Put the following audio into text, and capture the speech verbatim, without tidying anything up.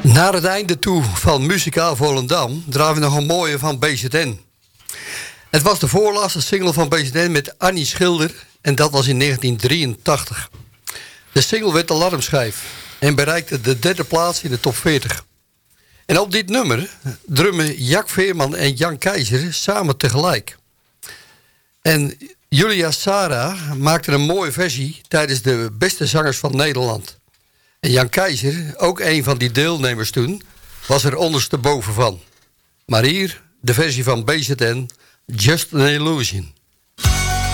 Naar het einde toe van Muzikaal Volendam draaien we nog een mooie van B Z N. Het was de voorlaatste single van B Z N met Annie Schilder en dat was in negentien drieëntachtig. De single werd alarmschijf en bereikte de derde plaats in de top veertig. En op dit nummer drummen Jack Veerman en Jan Keizer samen tegelijk. En Julia Sara maakte een mooie versie tijdens de beste zangers van Nederland. En Jan Keizer, ook een van die deelnemers toen, was er ondersteboven van. Maar hier de versie van B Z N, Just an Illusion.